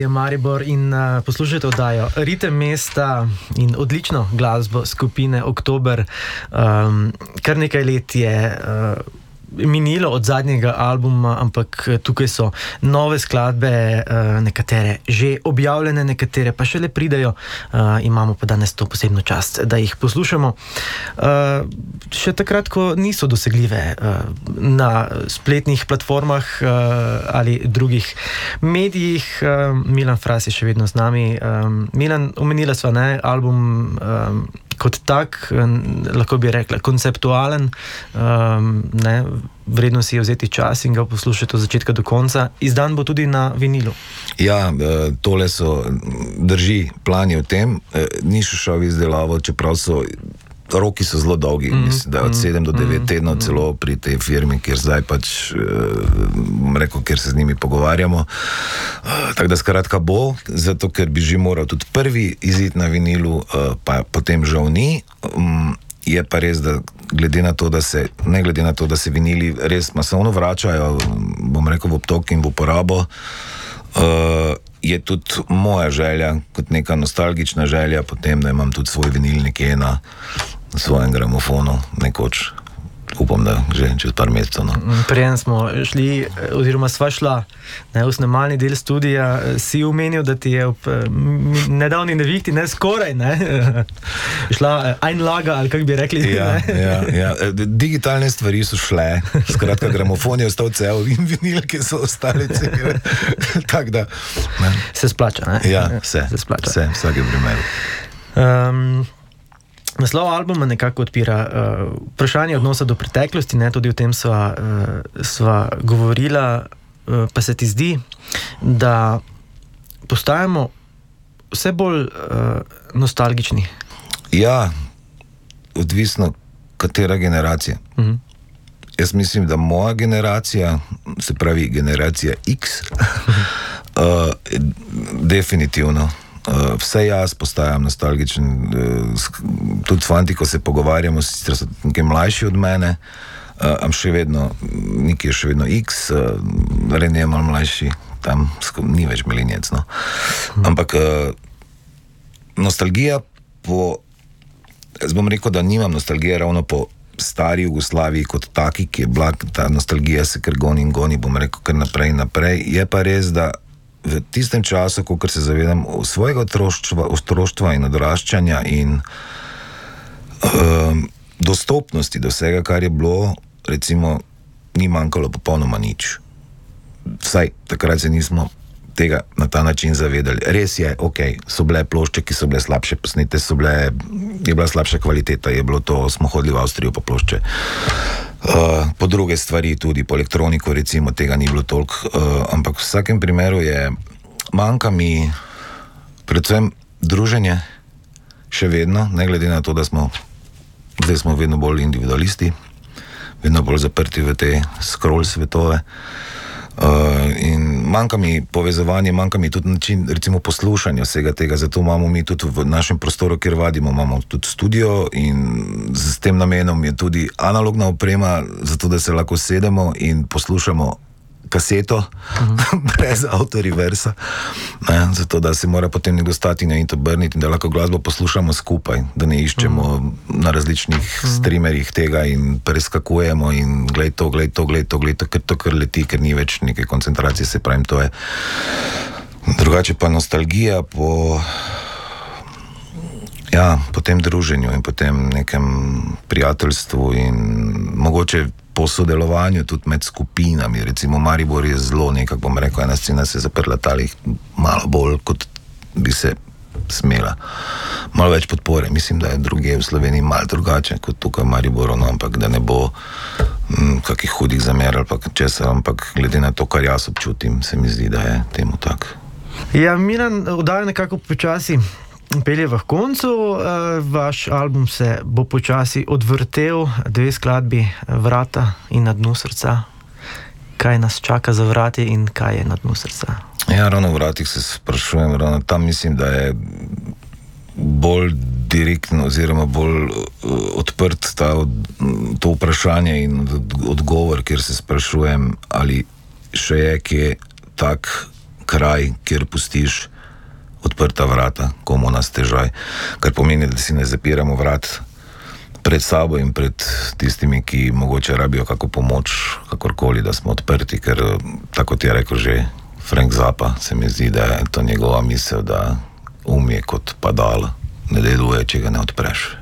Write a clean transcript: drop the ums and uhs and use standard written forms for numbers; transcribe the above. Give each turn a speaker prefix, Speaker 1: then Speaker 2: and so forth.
Speaker 1: Je Maribor in poslušajte oddajo Ritem mesta in odlično glasbo skupine Oktober. Kar nekaj let je minilo od zadnjega albuma, ampak tukaj so nove skladbe, nekatere že objavljene, nekatere pa šele pridejo. Imamo pa danes to posebno čast, da jih poslušamo. Še takrat, ko niso dosegljive na spletnih platformah ali drugih medijih. Milan Fras je še vedno z nami. Milan, omenila sva, ne, album kot tak, lahko bi rekla, konceptualen, ne, vredno si je vzeti čas in ga poslušati od začetka do konca. Izdan bo tudi na vinilu.
Speaker 2: Ja, tole drži plani o tem, ni še šel v izdelavo, čeprav roki so zelo dolgi, mislim, da je od 7 do 9 tednov celo pri tej firmi, kjer zdaj kjer se z njimi pogovarjamo. Tako da skratka bo, zato ker bi že moral tudi prvi izid na vinilu, pa potem žal ni. Je pa res, da ne glede na to, da se vinili res masovno vračajo, bom rekel, v obtok in v uporabo, je tudi moja želja, kot neka nostalgična želja potem, da imam tudi svoj vinil nekje na svojem gramofonu nekoč. Upam, da že čez par mesecev. No.
Speaker 1: Preden smo šli, oziroma sva šla v snemalni del studija, si omenil, da ti je ob nedavni nevihti, ne skoraj, ne, šla einlaga, ali kako bi rekli.
Speaker 2: Ja. Digitalne stvari so šle, skratka, gramofon je ostal cel in vinilke so ostali cel. Tak da. Ne.
Speaker 1: Se splača, ne?
Speaker 2: Ja, se splača. Vsake primeru.
Speaker 1: Naslov albuma nekako odpira vprašanje odnosa do preteklosti, ne, tudi o tem sva govorila, pa se ti zdi, da postajamo vse bolj nostalgični? Ja,
Speaker 2: odvisno katera generacija. Jaz mislim, da moja generacija, se pravi generacija X, definitivno. Vse jaz postajam nostalgičen, tudi fanti, ko se pogovarjamo, sicer so nekaj mlajši od mene, še vedno, Nik je še vedno X, René je malo mlajši, tam ni več milenijec, no. Ampak nostalgija jaz bom rekel, da nimam nostalgije ravno po stari Jugoslaviji kot taki, ki je bila, ta nostalgija se kar goni in goni, bom rekel, kar naprej in naprej. Je pa res, da v tistem času, ko se zavedam svojega otroštva in odraščanja in dostopnosti do vsega, kar je bilo, recimo, ni manjkalo popolnoma nič. Vsaj takrat se nismo tega na ta način zavedali. Res je, so bile plošče, ki so bile slabše posnete, je bila slabša kvaliteta, smo hodili v Avstrijo po plošče. Po druge stvari tudi, po elektroniko recimo, tega ni bilo toliko, ampak v vsakem primeru manjka mi predvsem druženje, še vedno, ne glede na to, da zdaj smo vedno bolj individualisti, vedno bolj zaprti v te scroll svetove. In manjka mi povezovanje, manjka mi tudi način, recimo, poslušanja vsega tega, zato imamo mi tudi v našem prostoru, kjer vadimo, imamo tudi studio in s tem namenom je tudi analogna oprema, zato da se lahko sedemo in poslušamo kaseto, brez auto-reversa, zato da se mora potem nekdo stati in to obrniti in da lahko glasbo poslušamo skupaj, da ne iščemo na različnih streamerjih tega in preskakujemo in glej to, ker to kar leti, ker ni več neke koncentracije, se pravim, to je. Drugače pa nostalgija po tem druženju in po tem nekem prijateljstvu in mogoče po sodelovanju tudi med skupinami. Recimo Maribor je zelo nekako, bom rekel, ena scena se je zaprla talih malo bolj, kot bi se smela. Malo več podpore. Mislim, da je drugje v Sloveniji malo drugače kot tukaj v Mariboru, no, ampak da ne bo kakih hudih zamer ali pa česa, ampak glede na to, kar jaz občutim, se mi zdi, da je temu tak.
Speaker 1: Ja, Milan, oddaja nekako počasi pelje v koncu, vaš album se bo počasi odvrtel, 2 skladbi, Vrata in Na dnu srca. Kaj nas čaka za vrati in kaj je Na dnu srca?
Speaker 2: Ja, ravno v vratih se sprašujem, ravno tam mislim, da je bolj direktno oziroma bolj odprt to vprašanje in odgovor, kjer se sprašujem, ali še je kje tak kraj, kjer pustiš odprta vrata, komu nas težaj, kar pomeni, da si ne zapiramo vrat pred sabo in pred tistimi, ki mogoče rabijo kako pomoč, kakorkoli, da smo odprti, ker tako ti je rekel že Frank Zappa, se mi zdi, da je to njegova misel, da je kot padalo, ne deluje, če ga ne odpreš.